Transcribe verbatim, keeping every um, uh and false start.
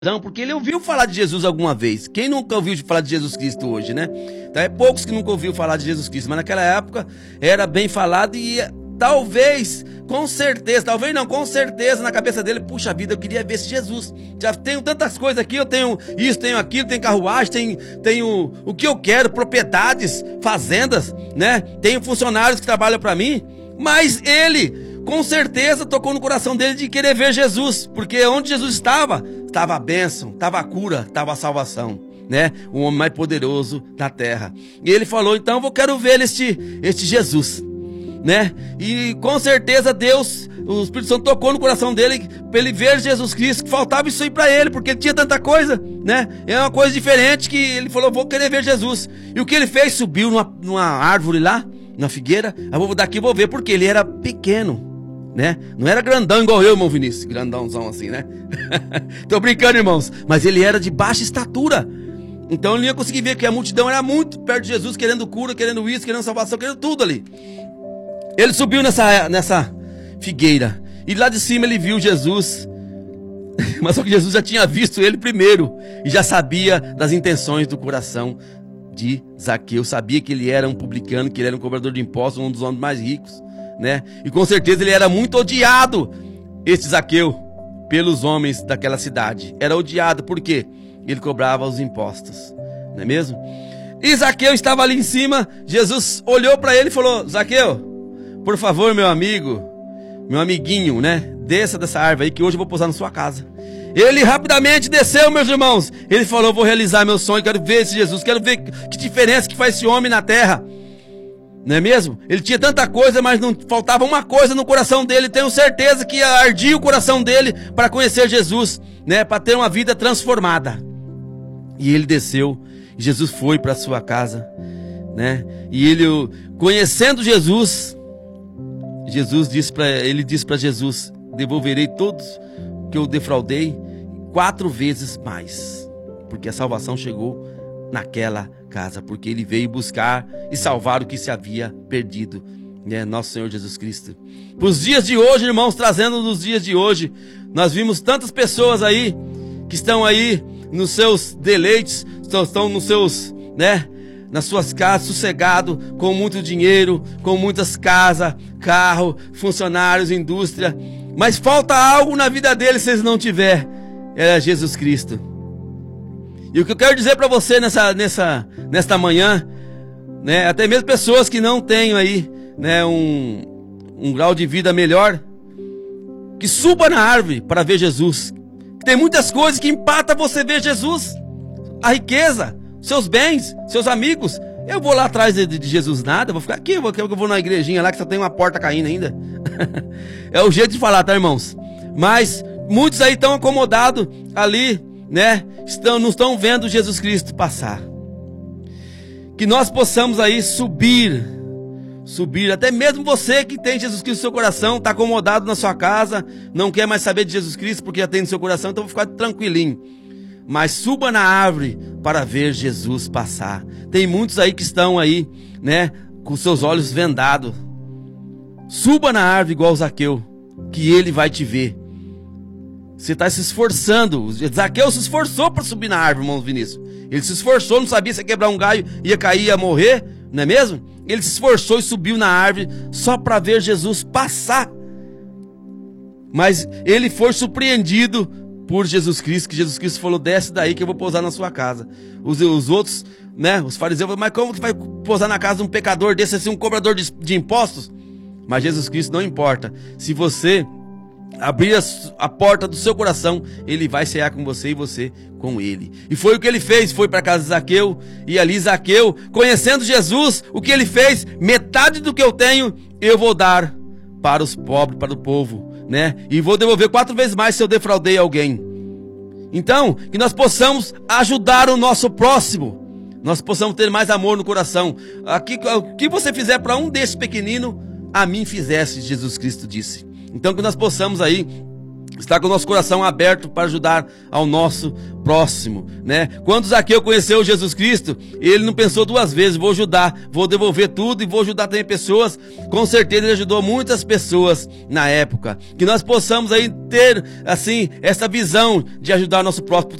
Porque ele ouviu falar de Jesus alguma vez. Quem nunca ouviu falar de Jesus Cristo hoje, né? Então, é poucos que nunca ouviu falar de Jesus Cristo, mas naquela época era bem falado e talvez, com certeza, talvez não, com certeza na cabeça dele, puxa vida, eu queria ver esse Jesus. Já tenho tantas coisas aqui, eu tenho isso, tenho aquilo, tenho carruagem, tenho, tenho o que eu quero, propriedades, fazendas, né? Tenho funcionários que trabalham para mim, mas ele, com certeza, tocou no coração dele de querer ver Jesus, porque onde Jesus estava, estava a bênção, estava a cura, estava a salvação, né? O homem mais poderoso da terra. E ele falou, então eu quero ver este, este Jesus, né? E com certeza Deus, o Espírito Santo tocou no coração dele para ele ver Jesus Cristo, que faltava isso aí para ele, porque ele tinha tanta coisa, né? É uma coisa diferente que ele falou, vou querer ver Jesus. E o que ele fez? Subiu numa, numa árvore lá, na figueira. Eu vou daqui vou ver, porque ele era pequeno, né? Não era grandão igual eu, irmão Vinícius, grandãozão assim, né? Tô brincando, irmãos, mas ele era de baixa estatura. Então ele não ia conseguir ver que a multidão era muito perto de Jesus, querendo cura, querendo isso, querendo salvação, querendo tudo ali. Ele subiu nessa, nessa figueira e lá de cima ele viu Jesus. Mas só que Jesus já tinha visto ele primeiro e já sabia das intenções do coração de Zaqueu. Sabia que ele era um publicano, que ele era um cobrador de impostos, um dos homens mais ricos, né? E com certeza ele era muito odiado, este Zaqueu, pelos homens daquela cidade. Era odiado porque ele cobrava os impostos, não é mesmo? E Zaqueu estava ali em cima. Jesus olhou para ele e falou, Zaqueu, por favor, meu amigo, meu amiguinho, né? Desça dessa árvore aí que hoje eu vou pousar na sua casa. Ele rapidamente desceu, meus irmãos. Ele falou, vou realizar meu sonho, quero ver esse Jesus, quero ver que diferença que faz esse homem na terra. Não é mesmo? Ele tinha tanta coisa, mas não faltava uma coisa no coração dele. Tenho certeza que ardia o coração dele para conhecer Jesus, né? Para ter uma vida transformada. E ele desceu, e Jesus foi para sua casa, né? E ele, conhecendo Jesus, Jesus disse para ele disse para Jesus, devolverei todos que eu defraudei quatro vezes mais, porque a salvação chegou naquela casa, porque ele veio buscar e salvar o que se havia perdido, né? Nosso Senhor Jesus Cristo. Para os dias de hoje, irmãos, trazendo nos dias de hoje, nós vimos tantas pessoas aí que estão aí nos seus deleites, estão, estão nos seus, né, nas suas casas, sossegado, com muito dinheiro, com muitas casas, carro, funcionários, indústria, mas falta algo na vida deles se eles não tiver, é Jesus Cristo. E o que eu quero dizer para você nessa, nessa, nesta manhã, né, até mesmo pessoas que não têm aí, né, um, um grau de vida melhor, que suba na árvore para ver Jesus. Tem muitas coisas que empatam você ver Jesus, a riqueza, seus bens, seus amigos. Eu vou lá atrás de, de Jesus nada, vou ficar aqui, eu vou, eu vou na igrejinha lá que só tem uma porta caindo ainda. É o jeito de falar, tá, irmãos? Mas muitos aí estão acomodados ali, né? Estão, não estão vendo Jesus Cristo passar. Que nós possamos aí subir, subir, até mesmo você que tem Jesus Cristo no seu coração, está acomodado na sua casa, não quer mais saber de Jesus Cristo porque já tem no seu coração, então vou ficar tranquilinho. Mas suba na árvore para ver Jesus passar. Tem muitos aí que estão aí, né, com seus olhos vendados. Suba na árvore igual o Zaqueu, que ele vai te ver. Você está se esforçando. Zaqueu se esforçou para subir na árvore, irmão Vinícius. Ele se esforçou, não sabia se ia quebrar um galho, ia cair, ia morrer, não é mesmo? Ele se esforçou e subiu na árvore só para ver Jesus passar. Mas ele foi surpreendido por Jesus Cristo, que Jesus Cristo falou, desce daí que eu vou pousar na sua casa. Os, os outros, né, os fariseus falaram, mas como que vai pousar na casa de um pecador desse, assim, um cobrador de, de impostos? Mas Jesus Cristo não importa. Se você abrir a, a porta do seu coração, ele vai cear com você e você com ele. E foi o que ele fez, foi para a casa de Zaqueu, e ali Zaqueu, conhecendo Jesus, o que ele fez? Metade do que eu tenho, eu vou dar para os pobres, para o povo, né? E vou devolver quatro vezes mais se eu defraudei alguém. Então, que nós possamos ajudar o nosso próximo, nós possamos ter mais amor no coração. Aqui, o que você fizer para um desses pequeninos, a mim fizesse, Jesus Cristo disse. Então que nós possamos aí Está com o nosso coração aberto para ajudar ao nosso próximo, né? Quando Zaqueu conheceu Jesus Cristo, ele não pensou duas vezes, vou ajudar, vou devolver tudo e vou ajudar também pessoas. Com certeza ele ajudou muitas pessoas na época. Que nós possamos aí ter, assim, essa visão de ajudar o nosso próximo.